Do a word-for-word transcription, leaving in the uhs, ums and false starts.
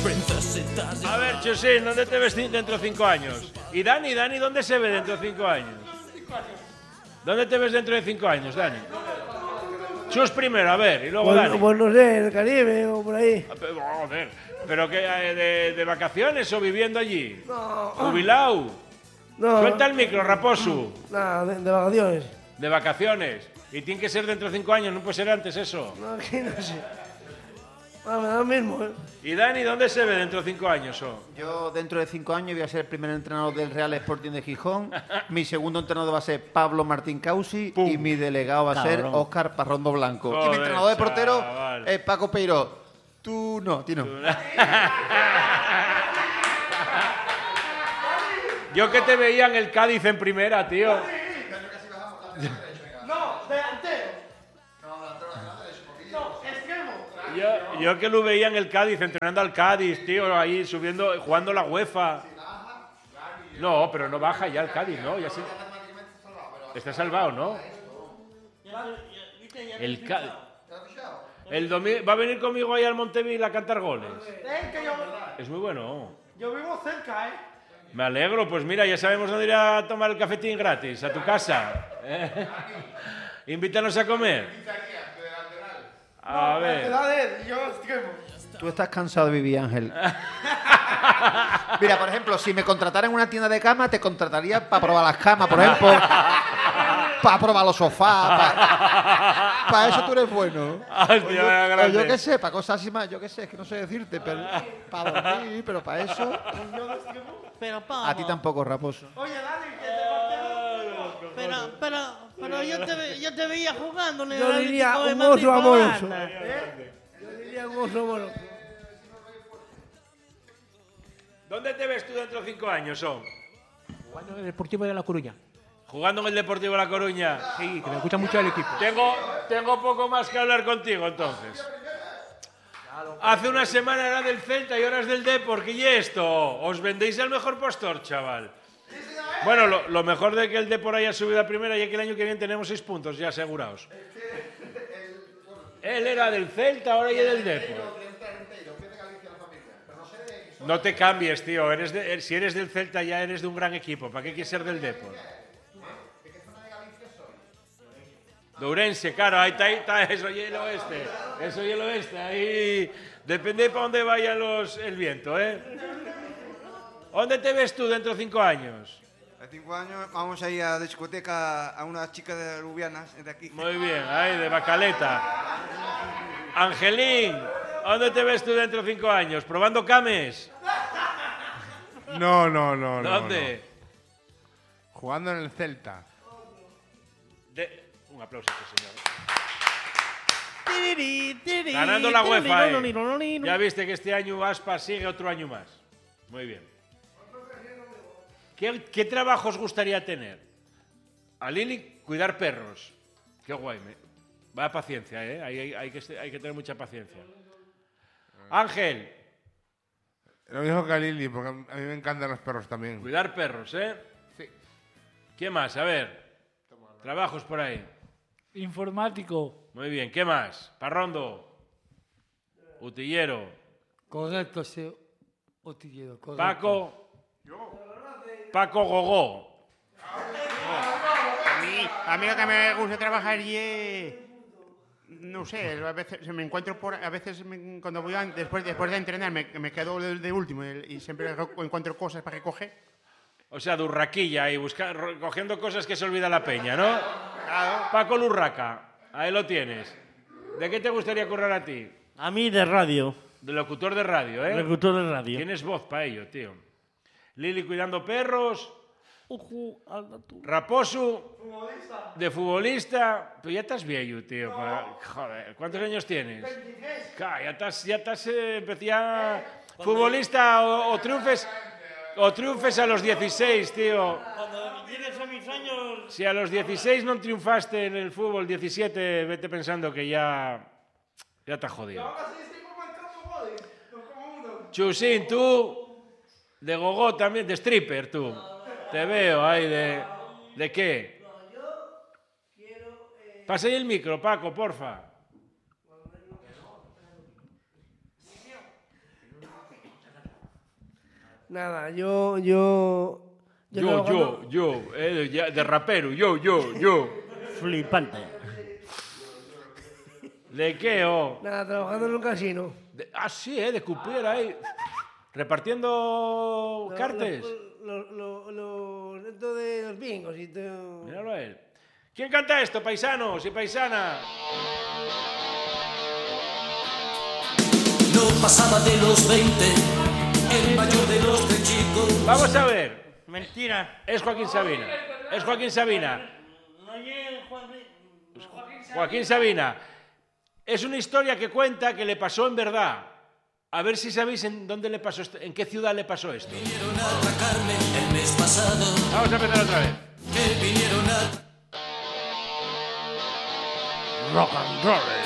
A ver, Chusín, ¿dónde te ves dentro de cinco años? ¿Y Dani? ¿Dani dónde se ve dentro de cinco años? ¿Dónde te ves dentro de cinco años, Dani? Chus primero, a ver, y luego Pues, Dani. pues no sé, en el Caribe o por ahí. Joder, ¿pero qué? De, ¿De vacaciones o viviendo allí? No. ¿Jubilao? No. Suelta el micro, Raposo. Nada, de, de vacaciones. De vacaciones. Y tiene que ser dentro de cinco años, no puede ser antes eso. No, aquí no sé. Ah, me da lo mismo, ¿eh? ¿Y Dani dónde se ve dentro de cinco años? Oh? Yo dentro de cinco años voy a ser el primer entrenador del Real Sporting de Gijón. Mi segundo entrenador va a ser Pablo Martín Causi. Pum. Y mi delegado va a Cabrón. ser Óscar Parrondo Blanco. Joder, y mi entrenador de portero chaval. es Paco Peiro. Tú no, tú no. Yo que te veía en el Cádiz en primera, tío. No, delantero. No, extremo. Yo, yo que lo veía en el Cádiz, entrenando al Cádiz, tío, ahí subiendo, jugando la UEFA. No, pero no baja ya el Cádiz, ¿no? Ya sí. Está salvado, ¿no? El Cádiz. El domi- va a venir conmigo ahí al Montevil a cantar goles. Ven que yo, Es muy bueno. yo vivo cerca, ¿eh? Me alegro, pues mira, ya sabemos dónde ir a tomar el cafetín gratis, a tu casa. ¿Eh? Invítanos a comer. A ver. Dale, yo extremo. Tú estás cansado de vivir, Ángel. Mira, por ejemplo, si me contrataran en una tienda de cama, te contrataría para probar las camas, por ejemplo. Para probar los sofás. Para eso tú eres bueno. Hostia, O yo, vaya o grande. yo qué sé, para cosas así más, yo qué sé, es que no sé decirte, pero para dormir, pero para eso. Pero, Pablo, A ti tampoco, Raposo. Oye, Dani, que te portero. Pero, pero, pero yo te, ve- yo te veía jugando en el Yo diría Atlético de un Madrid oso por amoroso. banda. ¿Eh? Yo diría un oso amoroso. ¿Dónde te ves tú dentro de cinco años, Son? Jugando en el Deportivo de La Coruña. Jugando en el Deportivo de La Coruña. Sí, que me escucha mucho el equipo. Tengo, tengo poco más que hablar contigo, entonces. Hace una semana era del Celta y ahora es del Depor. ¿Y esto? Os vendéis al mejor postor, chaval. Bueno, lo, lo mejor de que el Depor haya subido a primera y es que el año que viene tenemos seis puntos ya asegurados. Él era del Celta, ahora ya es del Depor. No te cambies, tío. Eres de- si eres del Celta ya eres de un gran equipo. ¿Para qué quieres ser del Depor? De Ourense, claro, ahí está, ahí está, eso y el oeste, eso y el oeste, ahí depende para dónde vaya los, el viento, ¿eh? ¿Dónde te ves tú dentro de cinco años? A cinco años vamos a ir a la discoteca a una chica de Lubianas de aquí. Muy bien, ahí, de Bacaleta. Angelín, ¿dónde te ves tú dentro de cinco años? ¿Probando cames? No, no, no. no, ¿Dónde? no. Jugando en el Celta. De- Un aplauso, señor. Tiriri, tiriri, Ganando la tiriri, UEFA, no, no, ¿eh? no, no, no. Ya viste que este año Aspas sigue otro año más. Muy bien. ¿Qué, qué trabajo os gustaría tener? A Lili, cuidar perros. Qué guay. Me... Vaya paciencia, ¿eh? Hay, hay- hay que, hay que tener mucha paciencia. Ángel, Lo mismo que a Lili, porque a mí me encantan los perros también. cuidar perros, ¿eh? Sí. ¿Qué más? A ver. Trabajos por ahí. Informático. Muy bien. ¿Qué más? Parrondo. Utillero. Correcto, sí. Otillero, correcto. Paco. Paco Gogó. A mí, a mí lo que me gusta trabajar y es, no sé, a veces me encuentro por, a veces me- cuando voy a- después, después de entrenar me, me quedo de, de último y, y siempre encuentro cosas para recoger. O sea, de urraquilla y buscar, cogiendo cosas que se olvida la peña, ¿no? Claro. Paco Lurraca, ahí lo tienes. ¿De qué te gustaría currar a ti? A mí de radio. De locutor de radio, ¿eh? Locutor de radio. Tienes voz para ello, tío. Lili cuidando perros. Ujú, anda tú. Raposo. De futbolista. Tú ya estás viejo, tío. para- Joder, ¿cuántos años tienes? Claro, ya estás, ya estás, eh, empecé ya- Futbolista o, o triunfes... O triunfes a los dieciséis, tío. Cuando llegues a mis años... Si a los dieciséis no triunfaste en el fútbol, diecisiete, vete pensando que ya... Ya te has jodido. Chusín, tú... De gogó también, de stripper, tú. Te veo ahí de... ¿De qué? Pasa ahí el micro, Paco, porfa. Nada, yo, yo... Yo, trabajando- yo, yo, eh, ya, de rapero, yo, yo, yo. Flipante. ¿De qué, oh? Nada, trabajando en un casino. De- ah, sí, eh, de cupiera ahí. Repartiendo Lo- cartes. Los lo, lo, lo, esto de los bingos y todo. Míralo a él. ¿Quién canta esto, paisanos y paisanas? No pasaba de los veinte, el mayor de los tres chicos. Vamos a ver. Mentira. Es Joaquín Sabina. Es Joaquín Sabina. Joaquín Sabina. Es una historia que cuenta que le pasó en verdad. A ver si sabéis en dónde le pasó esto, en qué ciudad le pasó esto. Vinieron a atracarme el mes pasado. Vamos a empezar otra vez. Que vinieron a Rock and roll.